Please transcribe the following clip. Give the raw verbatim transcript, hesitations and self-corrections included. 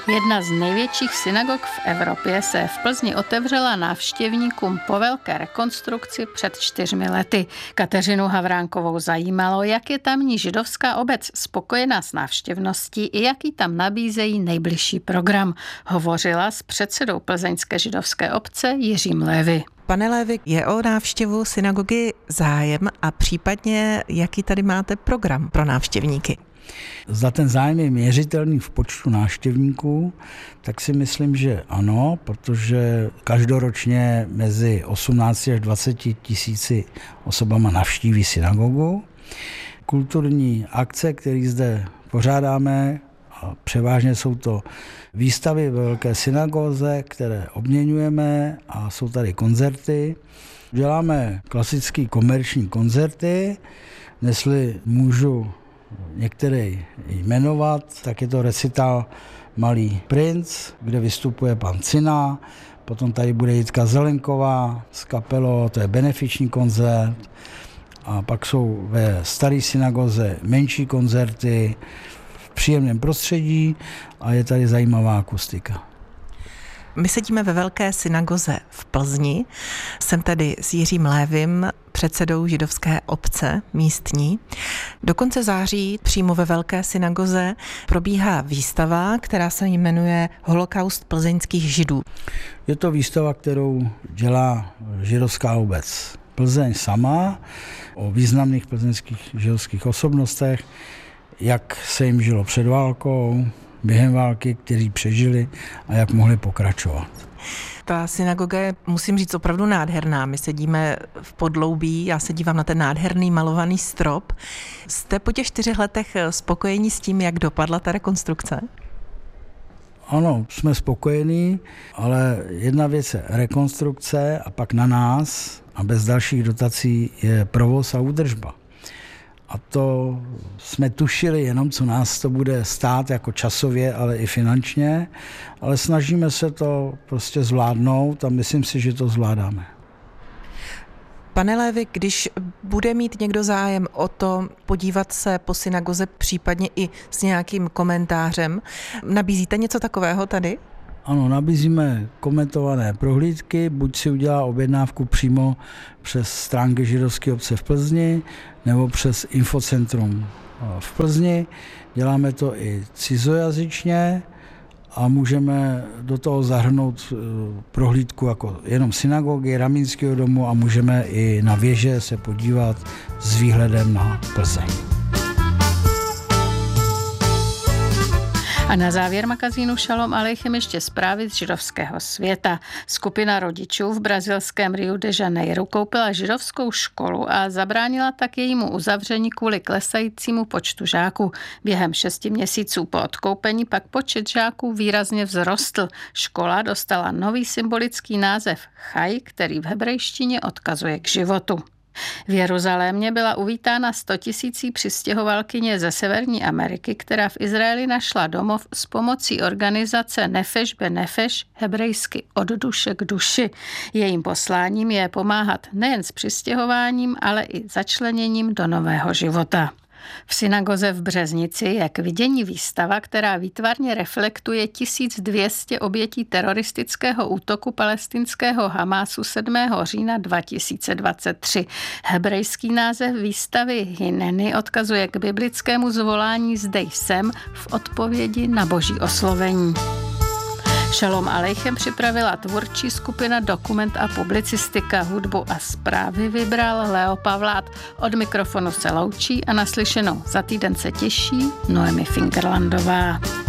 Jedna z největších synagog v Evropě se v Plzni otevřela návštěvníkům po velké rekonstrukci před čtyřmi lety. Kateřinu Havránkovou zajímalo, jak je tamní židovská obec spokojená s návštěvností i jaký tam nabízejí nejbližší program. Hovořila s předsedou plzeňské židovské obce Jiřím Lévy. Pane Lévy, je o návštěvu synagogy zájem a případně jaký tady máte program pro návštěvníky? Zda ten zájem je měřitelný v počtu návštěvníků, tak si myslím, že ano, protože každoročně mezi osmnáct až dvacet tisíci osobama navštíví synagogu. Kulturní akce, které zde pořádáme, a převážně jsou to výstavy ve velké synagoze, které obměňujeme, a jsou tady koncerty. Děláme klasické komerční koncerty, jestli můžu některé jmenovat, tak je to recital Malý princ, kde vystupuje pan Cina, potom tady bude Jitka Zelenková z kapelo, to je benefiční koncert, a pak jsou ve staré synagoze menší koncerty v příjemném prostředí a je tady zajímavá akustika. My sedíme ve velké synagoze v Plzni. Jsem tady s Jiřím Lévym, předsedou židovské obce místní. Do konce září přímo ve velké synagoze probíhá výstava, která se jmenuje Holokaust plzeňských židů. Je to výstava, kterou dělá židovská obec Plzeň sama, o významných plzeňských židovských osobnostech, jak se jim žilo před válkou, během války, kteří přežili a jak mohli pokračovat. Ta synagoga je, musím říct, opravdu nádherná. My sedíme v podloubí, já se dívám na ten nádherný malovaný strop. Jste po těch čtyřech letech spokojení s tím, jak dopadla ta rekonstrukce? Ano, jsme spokojení, ale jedna věc je rekonstrukce a pak na nás a bez dalších dotací je provoz a údržba. A to jsme tušili jenom, co nás to bude stát jako časově, ale i finančně, ale snažíme se to prostě zvládnout a myslím si, že to zvládáme. Pane Lévy, když bude mít někdo zájem o to podívat se po synagoze, případně i s nějakým komentářem, nabízíte něco takového tady? Ano, nabízíme komentované prohlídky, buď si udělá objednávku přímo přes stránky židovské obce v Plzni, nebo přes infocentrum v Plzni. Děláme to i cizojazyčně a můžeme do toho zahrnout prohlídku jako jenom synagogy, Ramínského domu a můžeme i na věže se podívat s výhledem na Plzeň. A na závěr magazínu Šalom Aleichem ještě zprávy z židovského světa. Skupina rodičů v brazilském Rio de Janeiro koupila židovskou školu a zabránila tak jejímu uzavření kvůli klesajícímu počtu žáků. Během šesti měsíců po odkoupení pak počet žáků výrazně vzrostl. Škola dostala nový symbolický název Chaj, který v hebrejštině odkazuje k životu. V Jeruzalémě byla uvítána stotisící přistěhovalkyně ze Severní Ameriky, která v Izraeli našla domov s pomocí organizace Nefeš Benefeš, hebrejsky od duše k duši. Jejím posláním je pomáhat nejen s přistěhováním, ale i začleněním do nového života. V synagoze v Březnici je k vidění výstava, která výtvarně reflektuje tisíc dvě stě obětí teroristického útoku palestinského Hamásu sedmého října dva tisíce dvacet tři. Hebrejský název výstavy Hineni odkazuje k biblickému zvolání Zde jsem v odpovědi na boží oslovení. Šalom Aleichem připravila tvůrčí skupina Dokument a publicistika, hudbu a zprávy vybral Leo Pavlát. Od mikrofonu se loučí a naslyšenou za týden se těší Noemi Fingerlandová.